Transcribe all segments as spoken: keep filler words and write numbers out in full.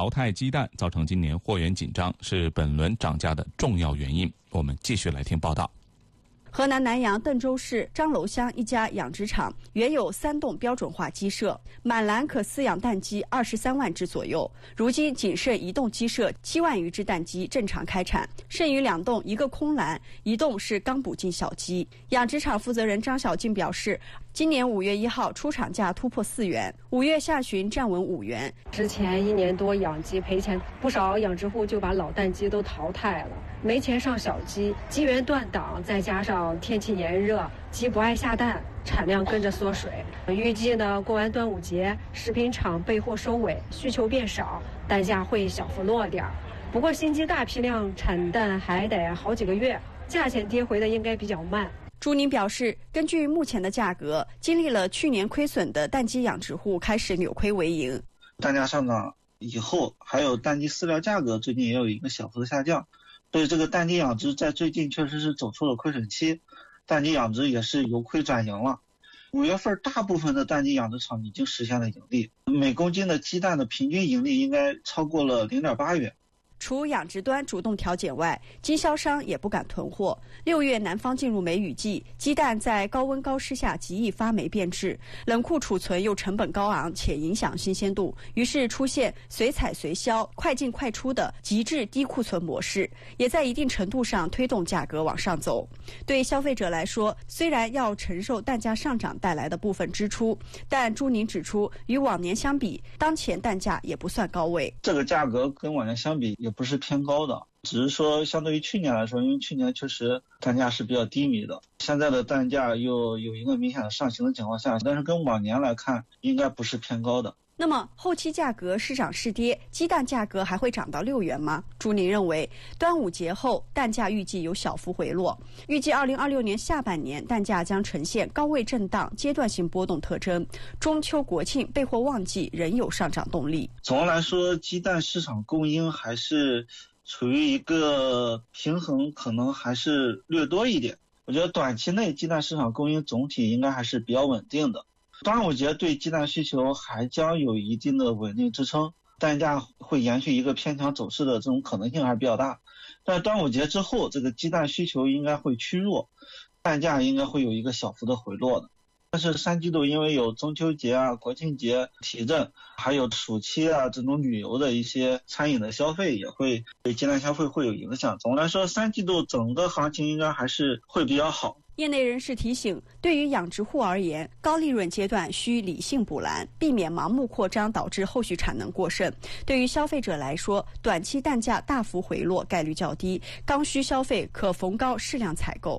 淘汰鸡蛋，造成今年货源紧张，是本轮涨价的重要原因。我们继续来听报道。 河南南阳邓州市张楼乡一家养殖场原有三栋标准化鸡舍，满栏可饲养蛋鸡二十三万只左右，如今仅剩一栋鸡舍七万余只蛋鸡正常开产，剩余两栋一个空栏，一栋是刚补进小鸡。养殖场负责人张小静表示，今年五月一号出厂价突破四元，五月下旬站稳五元。 之前一年多养鸡赔钱，不少养殖户就把老蛋鸡都淘汰了，没钱上小鸡，鸡源断档，再加上天气炎热，鸡不爱下蛋，产量跟着缩水。预计呢，过完端午节，食品厂备货收尾，需求变少，蛋价会小幅落点。不过新鸡大批量产蛋还得好几个月，价钱跌回的应该比较慢。 朱宁表示，根据目前的价格，经历了去年亏损的蛋鸡养殖户开始扭亏为盈。 蛋价上涨以后，还有蛋鸡饲料价格最近也有一个小幅的下降，所以这个蛋鸡养殖在最近确实是走出了亏损期，蛋鸡养殖也是由亏转盈了。五月份大部分的蛋鸡养殖场已经实现了盈利，每公斤的鸡蛋的平均盈利应该超过了 零点八元。 除养殖端主动调减外，经销商也不敢囤货。六月南方进入梅雨季，鸡蛋在高温高湿下极易发霉变质，冷库储存又成本高昂且影响新鲜度，于是出现随采随销、快进快出的极致低库存模式，也在一定程度上推动价格往上走。对消费者来说，虽然要承受蛋价上涨带来的部分支出，但朱宁指出，与往年相比，当前蛋价也不算高位。 这个价格跟往年相比也不是偏高的，只是说相对于去年来说，因为去年确实蛋价是比较低迷的，现在的蛋价又有一个明显的上行的情况下，但是跟往年来看应该不是偏高的。 那么后期价格是涨是跌，鸡蛋价格还会涨到六元吗？朱宁认为，端午节后蛋价预计有小幅回落，预计二零二六年下半年蛋价将呈现高位震荡、阶段性波动特征，中秋国庆备货旺季仍有上涨动力。 总的来说，鸡蛋市场供应还是处于一个平衡，可能还是略多一点。我觉得短期内鸡蛋市场供应总体应该还是比较稳定的。端午节对鸡蛋需求还将有一定的稳定支撑，蛋价会延续一个偏强走势的这种可能性还是比较大。但端午节之后，这个鸡蛋需求应该会趋弱，蛋价应该会有一个小幅的回落的。但是三季度因为有中秋节啊、国庆节提振，还有暑期啊这种旅游的一些餐饮的消费，也会对鸡蛋消费会有影响。总的来说，三季度整个行情应该还是会比较好。 业内人士提醒，对于养殖户而言，高利润阶段需理性补栏，避免盲目扩张导致后续产能过剩。对于消费者来说，短期蛋价大幅回落概率较低，刚需消费可逢高适量采购。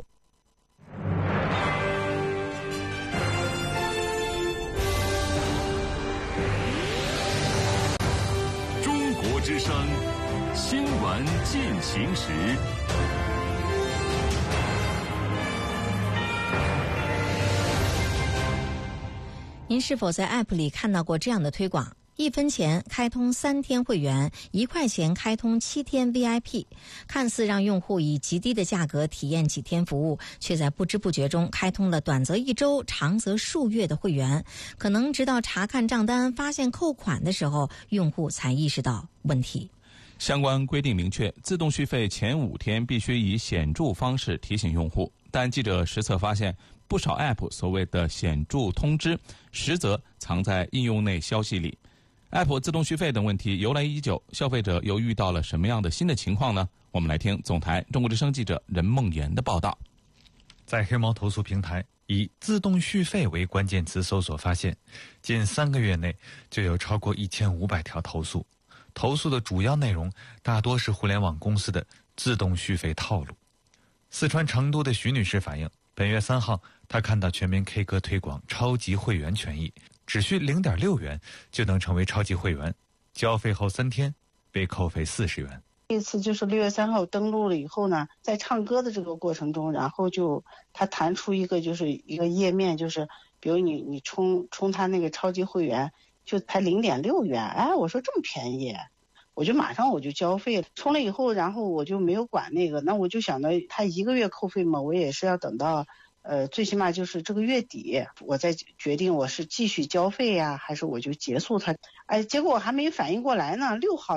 中国之声新闻进行时。 您是否在 App 里看到过这样的推广？一分钱开通三天会员，一块钱开通七天 V I P， 看似让用户以极低的价格体验几天服务，却在不知不觉中开通了短则一周、长则数月的会员。可能直到查看账单发现扣款的时候，用户才意识到问题。 相关规定明确，自动续费前五天必须以显著方式提醒用户，但记者实测发现，不少 App 所谓的显著通知，实则藏在应用内消息里。App 自动续费等问题由来已久，消费者又遇到了什么样的新的情况呢？我们来听总台中国之声记者任梦妍的报道。 在黑猫投诉平台以自动续费为关键词搜索发现，近三个月内就有超过一千五百条投诉，投诉的主要内容大多是互联网公司的自动续费套路。四川成都的徐女士反映，本月三号，她看到全民 K 歌推广超级会员权益，只需 零点六元就能成为超级会员，交费后三天被扣费四十元。 这次就是六月三号登录了以后呢，在唱歌的这个过程中，然后就它弹出一个就是一个页面，就是比如你你充充他那个超级会员就才 零点六元，哎，我说这么便宜，我就马上我就交费了。充了以后，然后我就没有管那个，那我就想到他一个月扣费嘛，我也是要等到呃最起码就是这个月底，我再决定我是继续交费呀，还是我就结束它。哎，结果我还没反应过来呢，六号